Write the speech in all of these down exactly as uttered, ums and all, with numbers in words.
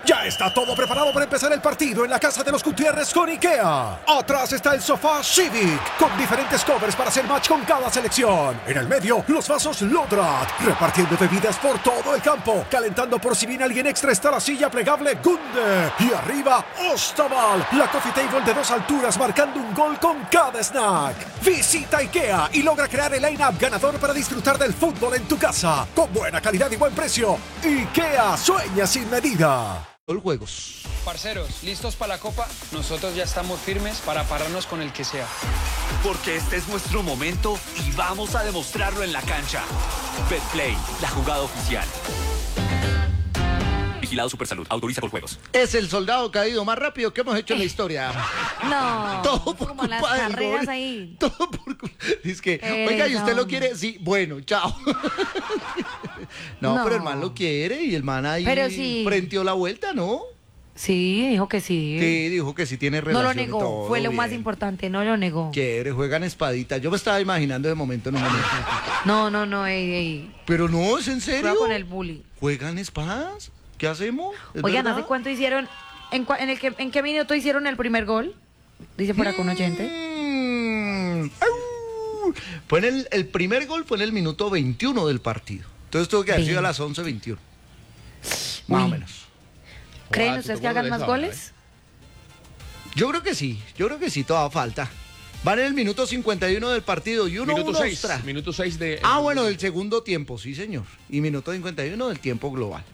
Ya está todo preparado para empezar el partido en la casa de los Gutiérrez con IKEA. Atrás está el sofá Civic, con diferentes covers para hacer match con cada selección. En el medio, los vasos Lodrat, repartiendo bebidas por todo el campo. Calentando por si viene alguien extra está la silla plegable Gunde. Y arriba, Ostaval, la coffee table de dos alturas marcando un gol con cada snack. Visita IKEA y logra crear el line-up ganador para disfrutar del fútbol en tu casa. Con buena calidad y buen precio. IKEA, sueña sin medida. Juegos. Parceros, ¿listos para la Copa? Nosotros ya estamos firmes para pararnos con el que sea. Porque este es nuestro momento y vamos a demostrarlo en la cancha. Betplay, la jugada oficial. Vigilado Supersalud, autoriza por juegos. Es el soldado caído más rápido que hemos hecho en la historia. No, todo por como las culpa del carreras gol. ahí. Todo por culpa. Dice que, Eh, oiga, ¿y usted no. lo quiere? Sí, bueno, chao. no, No. pero el man lo quiere y el man ahí Pero sí. frenteó la vuelta, ¿no? Sí, dijo que sí. Sí, dijo que sí tiene No relación. lo y negó, todo fue lo bien. más importante, no lo negó. Quiere, juegan espadita. Yo me estaba imaginando de momento en un momento. No, no, no, ey, ey. Pero no, ¿es en serio? Juega con el bully. ¿Juegan espadas? ¿Qué hacemos? ¿Es Oigan, verdad? ¿hace cuánto hicieron, en, cua- en, el que, en qué minuto hicieron el primer gol? Dice por acá un oyente. Mm, au. Fue en el, el primer gol fue en el minuto veintiuno del partido. Entonces tuvo que haber sido a Bien. las once veintiuno. Más Uy. o menos. ¿Creen Joder, ustedes ¿tú que te hagan acuerdas más de esa goles? Yo creo que sí, yo creo que sí, todavía falta. Van en el minuto cincuenta y uno del partido y uno Minuto uno seis. extra. Minuto seis de. Ah, bueno, del segundo tiempo, sí, señor. Y minuto cincuenta y uno del tiempo global.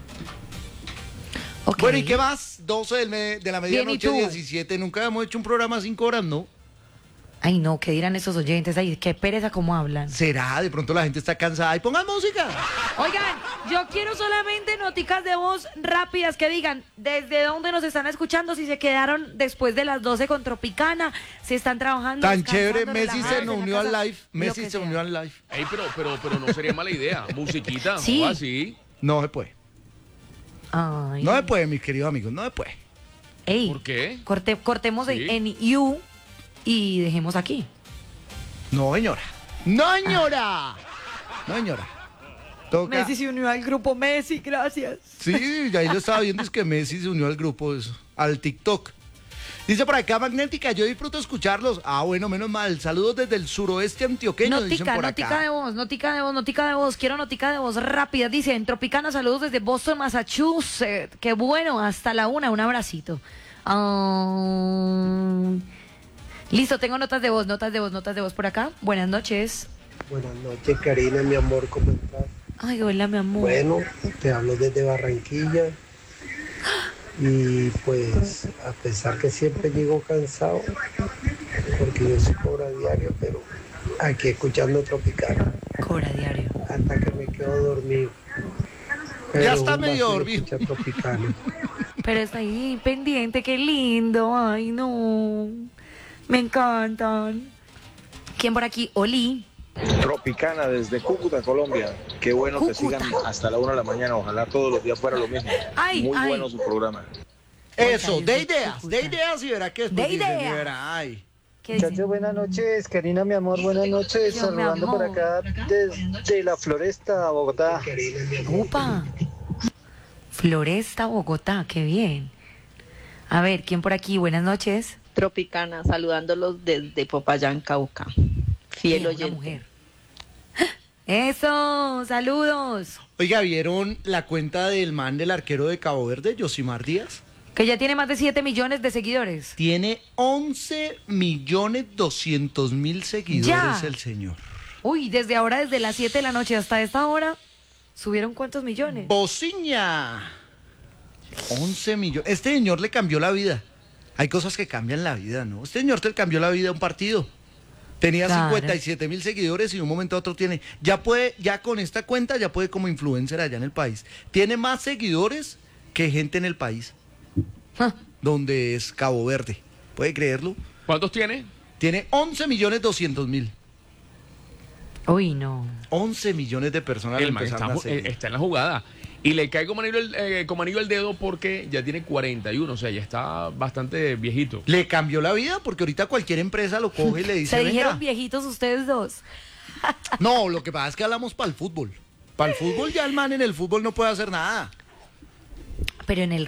Ok. Bueno, ¿y qué más? doce del me- de la Bien, ¿y medianoche, tú? diecisiete. Nunca hemos hecho un programa cinco horas, ¿no? Ay, no, ¿qué dirán esos oyentes? Ay, qué pereza cómo hablan. ¿Será? De pronto la gente está cansada. ¡Y pongan música! Oigan, yo quiero solamente noticas de voz rápidas que digan desde dónde nos están escuchando, si se quedaron después de las doce con Tropicana, si están trabajando. Tan descansando, chévere, Messi relajados se en la unió al casa, live. lo Messi que se sea. unió al live. Ey, pero, pero, pero no sería mala idea. Musiquita, Sí. o así. No se puede. Ay. No se puede, mis queridos amigos, no se puede. Ey, ¿Por qué? corte- cortemos Sí. en You y dejemos aquí. No, señora. ¡No, señora! No, señora. Toca. Messi se unió al grupo Messi, gracias. Sí, ya ahí lo estaba viendo, es que Messi se unió al grupo, eso, al TikTok. Dice por acá Magnética, yo disfruto escucharlos. Ah, bueno, menos mal. Saludos desde el suroeste antioqueño, dicen Notica, por notica acá. de voz, notica de voz, notica de voz. Quiero notica de voz rápida. Dice, en Tropicana, saludos desde Boston, Massachusetts. Qué bueno, hasta la una, un abracito. Ah, listo, tengo notas de voz, notas de voz, notas de voz por acá. Buenas noches. Buenas noches, Karina, mi amor, ¿cómo estás? Ay, hola, mi amor. Bueno, te hablo desde Barranquilla y pues a pesar que siempre llego cansado, porque yo soy cobra diario, pero aquí escuchando Tropicana Cobra diario. hasta que me quedo dormido. Pero Ya está un medio vacilo dormido. escuchar Tropicana. Pero está ahí pendiente, qué lindo. Ay, no. Me encantan. ¿Quién por aquí? Oli. Tropicana desde Cúcuta, Colombia. Qué bueno que Cúcuta. sigan hasta la una de la mañana. Ojalá todos los días fuera lo mismo. Ay, Muy ay. bueno su programa. Eso, Oiga, de desde ideas, Cúcuta. de ideas y verá que después De dicen, y ideas. verá, ay. ¿Qué dice? Muchachos, buenas noches, Karina, mi amor, buenas noches. Yo, mi Saludando por amor. acá desde la Floresta, Bogotá. Upa. Floresta, Bogotá, qué bien. A ver, ¿quién por aquí? Buenas noches. Tropicana, saludándolos desde Popayán, Cauca. Fiel Mira, una oyente. mujer. Eso, saludos. Oiga, ¿vieron la cuenta del man del arquero de Cabo Verde, Yosimar Díaz? Que ya tiene más de siete millones de seguidores. Tiene once millones doscientos mil seguidores Ya. el señor. Uy, desde ahora, desde las siete de la noche hasta esta hora, ¿subieron cuántos millones? Bociña. once millones. Este señor le cambió la vida. Hay cosas que cambian la vida, ¿no? Este señor te cambió la vida a un partido. Tenía Claro. cincuenta y siete mil seguidores y de un momento a otro tiene, ya puede, ya con esta cuenta ya puede como influencer allá en el país. Tiene más seguidores que gente en el país, Ah, donde es Cabo Verde. ¿Puede creerlo? ¿Cuántos tiene? Tiene once millones doscientos mil. Uy, no. once millones de personas El le man está, empezaron a ju- eh, seguir. está en la jugada. Y le cae como anillo, el, eh, como anillo al dedo porque ya tiene cuarenta y uno. O sea, ya está bastante viejito. Le cambió la vida porque ahorita cualquier empresa lo coge y le dice, Se dijeron venga. viejitos ustedes dos. No, lo que pasa es que hablamos para el fútbol. Para el fútbol ya el man en el fútbol no puede hacer nada. Pero en el